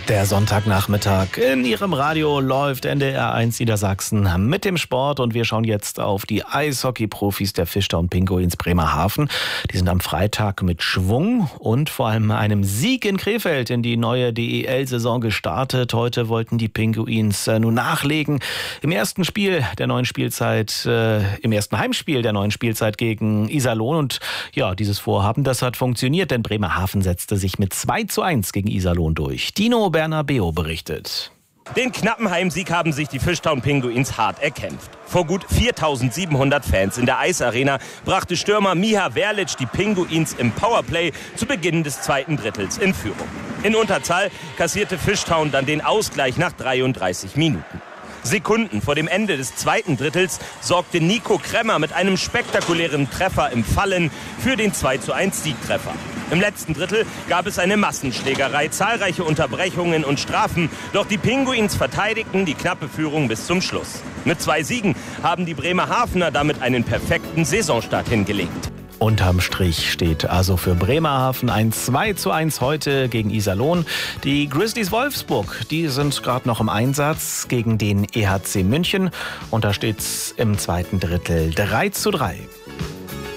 Der Sonntagnachmittag in Ihrem Radio läuft NDR1 Niedersachsen mit dem Sport und wir schauen jetzt auf die Eishockey-Profis der Fishtown Pinguins Bremerhaven. Die sind am Freitag mit Schwung und vor allem einem Sieg in Krefeld in die neue DEL-Saison gestartet. Heute wollten die Pinguins nun nachlegen. Im ersten Heimspiel der neuen Spielzeit gegen Iserlohn. Und ja, dieses Vorhaben, das hat funktioniert, denn Bremerhaven setzte sich mit 2:1 gegen Iserlohn durch. Dino Bernabeo berichtet. Den knappen Heimsieg haben sich die Fishtown Pinguins hart erkämpft. Vor gut 4.700 Fans in der Eisarena brachte Stürmer Miha Verlic die Pinguins im Powerplay zu Beginn des zweiten Drittels in Führung. In Unterzahl kassierte Fishtown dann den Ausgleich nach 33 Minuten. Sekunden vor dem Ende des zweiten Drittels sorgte Nico Kremmer mit einem spektakulären Treffer im Fallen für den 2:1 Siegtreffer. Im letzten Drittel gab es eine Massenschlägerei, zahlreiche Unterbrechungen und Strafen. Doch die Pinguins verteidigten die knappe Führung bis zum Schluss. Mit 2 Siegen haben die Bremerhavener damit einen perfekten Saisonstart hingelegt. Unterm Strich steht also für Bremerhaven ein 2:1 heute gegen Iserlohn. Die Grizzlies Wolfsburg, die sind gerade noch im Einsatz gegen den EHC München. Und da steht's im zweiten Drittel 3:3.